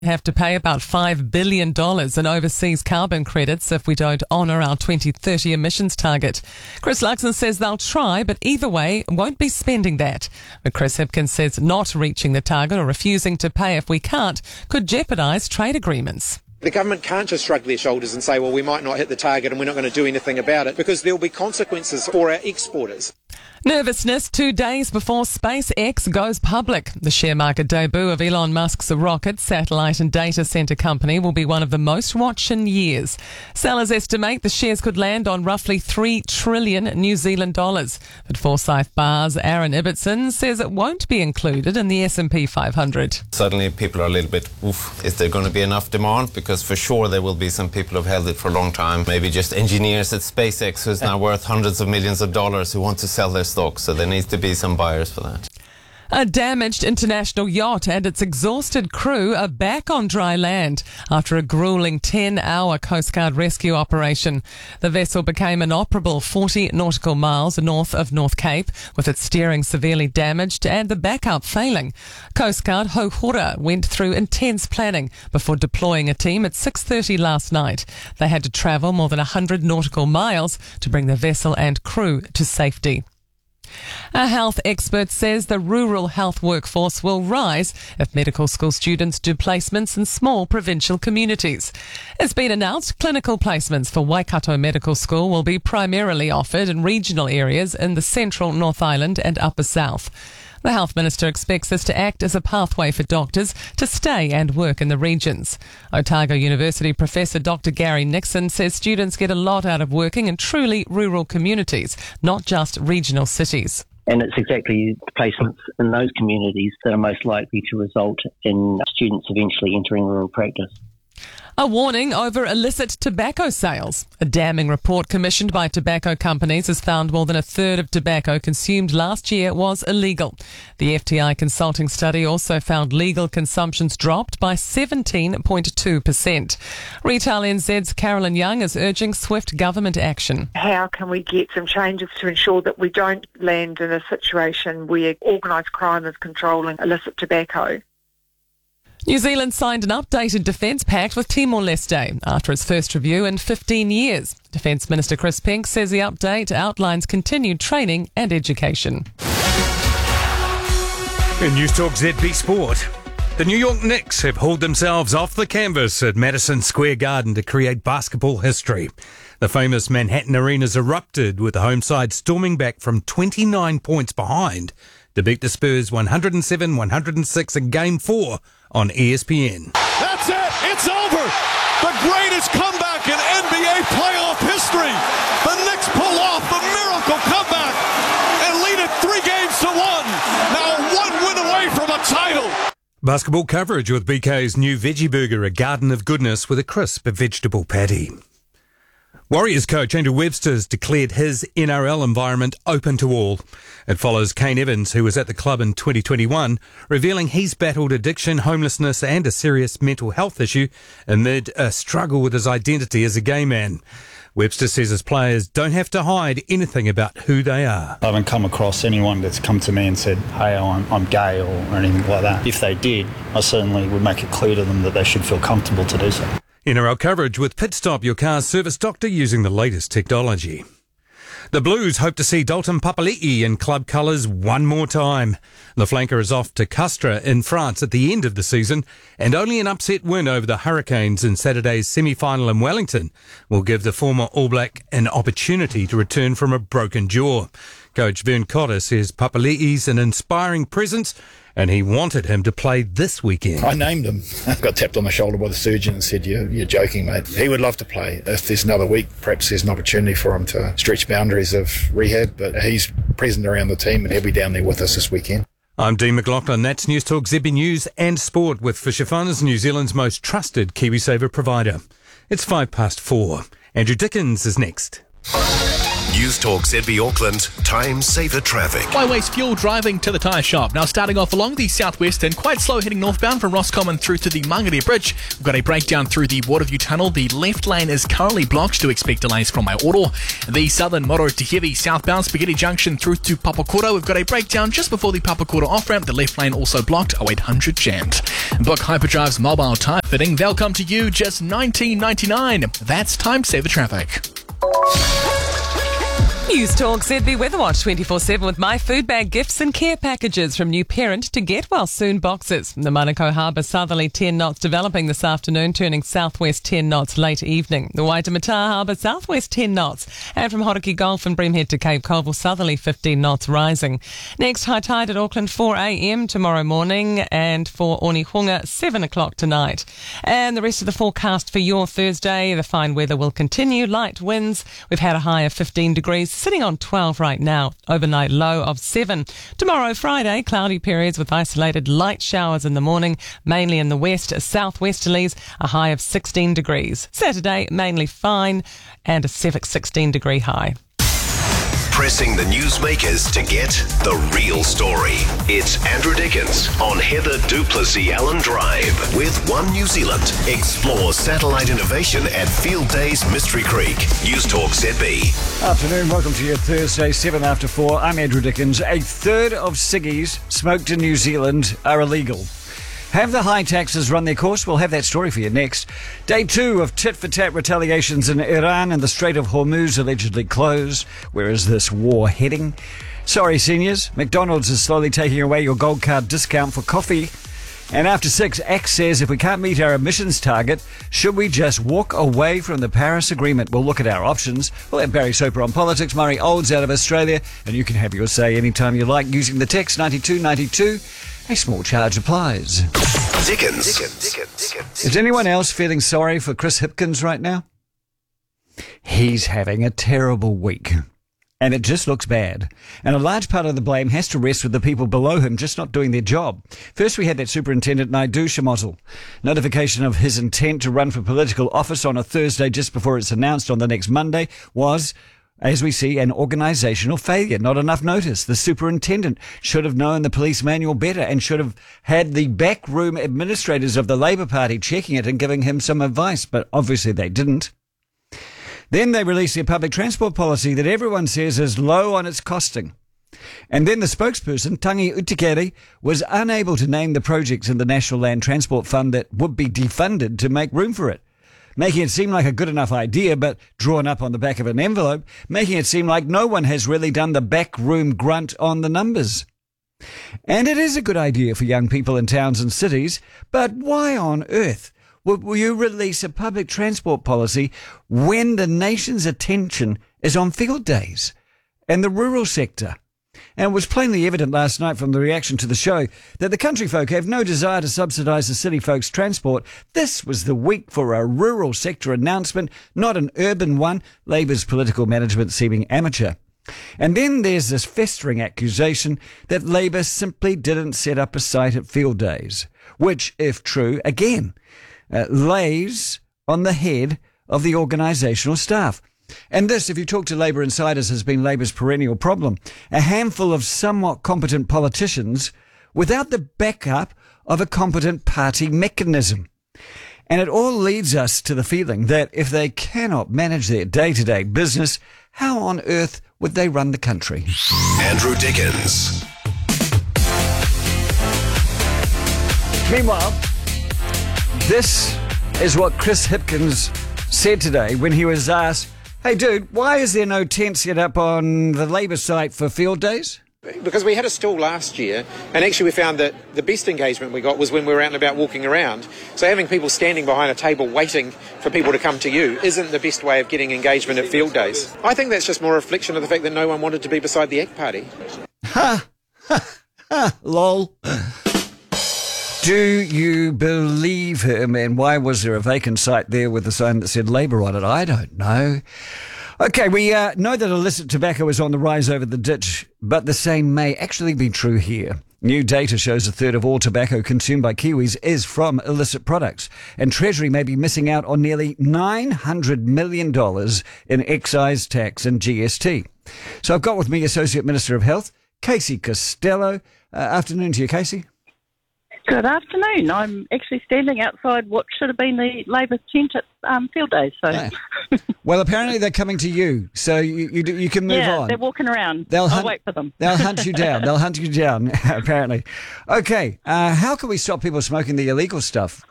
Have to pay about $5 billion in overseas carbon credits if we don't honour our 2030 emissions target. Chris Luxon says they'll try, but either way won't be spending that. But Chris Hipkins says not reaching the target or refusing to pay if we can't could jeopardise trade agreements. The government can't just shrug their shoulders and say, well, we might not hit the target and we're not going to do anything about it, because there will be consequences for our exporters. Nervousness 2 days before SpaceX goes public. The share market debut of Elon Musk's rocket, satellite and data centre company will be one of the most watched in years. Sellers estimate the shares could land on roughly 3 trillion New Zealand dollars. But Forsyth Barr's Aaron Ibbotson says it won't be included in the S&P 500. Suddenly people are a little bit, is there going to be enough demand? Because for sure there will be some people who've held it for a long time. Maybe just engineers at SpaceX who's now worth hundreds of millions of dollars who want to sell their stock, so there needs to be some buyers for that. A damaged international yacht and its exhausted crew are back on dry land after a gruelling 10-hour Coast Guard rescue operation. The vessel became inoperable 40 nautical miles north of North Cape, with its steering severely damaged and the backup failing. Coast Guard Hauhura went through intense planning before deploying a team at 6:30 last night. They had to travel more than 100 nautical miles to bring the vessel and crew to safety. A health expert says the rural health workforce will rise if medical school students do placements in small provincial communities. It's been announced clinical placements for Waikato Medical School will be primarily offered in regional areas in the central North Island and Upper South. The Health Minister expects this to act as a pathway for doctors to stay and work in the regions. Otago University Professor Dr. Gary Nixon says students get a lot out of working in truly rural communities, not just regional cities. And it's exactly the placements in those communities that are most likely to result in students eventually entering rural practice. A warning over illicit tobacco sales. A damning report commissioned by tobacco companies has found more than a third of tobacco consumed last year was illegal. The FTI consulting study also found legal consumptions dropped by 17.2%. Retail NZ's Carolyn Young is urging swift government action. How can we get some changes to ensure that we don't land in a situation where organised crime is controlling illicit tobacco? New Zealand signed an updated defence pact with Timor-Leste after its first review in 15 years. Defence Minister Chris Pink says the update outlines continued training and education. In News Talk ZB Sport, the New York Knicks have hauled themselves off the canvas at Madison Square Garden to create basketball history. The famous Manhattan Arena's erupted with the home side storming back from 29 points behind to beat the Spurs 107-106 in Game 4 on ESPN. That's it! It's over! The greatest comeback in NBA playoff history! The Knicks pull off the miracle comeback and lead it 3-1. Now 1 win away from a title! Basketball coverage with BK's new veggie burger, a garden of goodness with a crisp vegetable patty. Warriors coach Andrew Webster has declared his NRL environment open to all. It follows Kane Evans, who was at the club in 2021, revealing he's battled addiction, homelessness and a serious mental health issue amid a struggle with his identity as a gay man. Webster says his players don't have to hide anything about who they are. I haven't come across anyone that's come to me and said, hey, I'm gay or anything like that. If they did, I certainly would make it clear to them that they should feel comfortable to do so. NRL coverage with Pit Stop, your car's service doctor using the latest technology. The Blues hope to see Dalton Papali'i in club colours one more time. The flanker is off to Castres in France at the end of the season, and only an upset win over the Hurricanes in Saturday's semi-final in Wellington will give the former All Black an opportunity to return from a broken jaw. Coach Vern Cotter says Papali'i's an inspiring presence and he wanted him to play this weekend. I named him. I got tapped on the shoulder by the surgeon and said, you're joking, mate. He would love to play. If there's another week, perhaps there's an opportunity for him to stretch boundaries of rehab, but he's present around the team and he'll be down there with us this weekend. I'm Dean McLaughlin. That's News Talk ZB News and Sport with Fisher Funds, New Zealand's most trusted KiwiSaver provider. It's 4:05. Andrew Dickens is next. News Talk ZB Auckland, time saver traffic. Why waste fuel driving to the tyre shop? Now starting off along the southwest and quite slow heading northbound from Roscommon through to the Mangaria Bridge. We've got a breakdown through the Waterview Tunnel. The left lane is currently blocked. Do expect delays from Maioro. The southern Moro to Heavy southbound Spaghetti Junction through to Papakura. We've got a breakdown just before the Papakura off-ramp. The left lane also blocked. 0800 jammed. Book Hyperdrive's mobile tyre fitting. They'll come to you just $19.99. That's time saver traffic. News Talk ZB Weather Watch 24/7 with My Food Bag gifts and care packages from new parent to get well soon boxes. The Manukau Harbour southerly 10 knots developing this afternoon, turning southwest 10 knots late evening. The Waitemata Harbour southwest 10 knots, and from Hauraki Gulf and Breamhead to Cape Colville southerly 15 knots rising. Next high tide at Auckland 4 a.m. tomorrow morning, and for Onehunga 7 o'clock tonight. And the rest of the forecast for your Thursday, the fine weather will continue. Light winds. We've had a high of 15 degrees. Sitting on 12 right now, overnight low of 7. Tomorrow, Friday, cloudy periods with isolated light showers in the morning, mainly in the west, southwesterlies, a high of 16 degrees. Saturday, mainly fine, and a 16-degree high. Pressing the newsmakers to get the real story. It's Andrew Dickens on Heather Duplessis Allen Drive with One New Zealand. Explore satellite innovation at Field Days Mystery Creek. News Talk ZB. Afternoon, welcome to your Thursday, 7 after 4. I'm Andrew Dickens. A third of ciggies smoked in New Zealand are illegal. Have the high taxes run their course? We'll have that story for you next. Day 2 of tit-for-tat retaliations in Iran and the Strait of Hormuz allegedly closed. Where is this war heading? Sorry, seniors. McDonald's is slowly taking away your gold card discount for coffee. And after 6, ACT says if we can't meet our emissions target, should we just walk away from the Paris Agreement? We'll look at our options. We'll have Barry Soper on politics, Murray Olds out of Australia, and you can have your say anytime you like using the text 9292. A small charge applies. Dickens. Is anyone else feeling sorry for Chris Hipkins right now? He's having a terrible week. And it just looks bad. And a large part of the blame has to rest with the people below him just not doing their job. First, we had that Superintendent Naidu Shamozel. Notification of his intent to run for political office on a Thursday just before it's announced on the next Monday was, as we see, an organisational failure. Not enough notice. The superintendent should have known the police manual better and should have had the backroom administrators of the Labour Party checking it and giving him some advice, but obviously they didn't. Then they released their public transport policy that everyone says is low on its costing. And then the spokesperson, Tangi Utikere, was unable to name the projects in the National Land Transport Fund that would be defunded to make room for it, making it seem like a good enough idea, but drawn up on the back of an envelope, making it seem like no one has really done the backroom grunt on the numbers. And it is a good idea for young people in towns and cities, but why on earth will you release a public transport policy when the nation's attention is on field days and the rural sector? And it was plainly evident last night from the reaction to the show that the country folk have no desire to subsidise the city folks' transport. This was the week for a rural sector announcement, not an urban one, Labour's political management seeming amateur. And then there's this festering accusation that Labour simply didn't set up a site at field days, which, if true, again, lays on the head of the organisational staff. And this, if you talk to Labour insiders, has been Labour's perennial problem. A handful of somewhat competent politicians without the backup of a competent party mechanism. And it all leads us to the feeling that if they cannot manage their day-to-day business, how on earth would they run the country? Andrew Dickens. Meanwhile, this is what Chris Hipkins said today when he was asked, hey dude, why is there no tent set up on the Labour site for field days? Because we had a stall last year, and actually we found that the best engagement we got was when we were out and about walking around. So having people standing behind a table waiting for people to come to you isn't the best way of getting engagement at field days. I think that's just more a reflection of the fact that no one wanted to be beside the ACT Party. Ha! Ha! Ha! Lol. Do you believe him? And why was there a vacant site there with a sign that said Labour on it? I don't know. Okay, we know that illicit tobacco is on the rise over the ditch, but the same may actually be true here. New data shows a third of all tobacco consumed by Kiwis is from illicit products, and Treasury may be missing out on nearly $900 million in excise tax and GST. So I've got with me Associate Minister of Health, Casey Costello. Afternoon to you, Casey. Good afternoon. I'm actually standing outside what should have been the Labor tent at Field Days. So. Yeah. Well, apparently they're coming to you, so you can move on. Yeah, they're walking around. I'll wait for them. They'll hunt you down. They'll hunt you down, apparently. Okay, how can we stop people smoking the illegal stuff?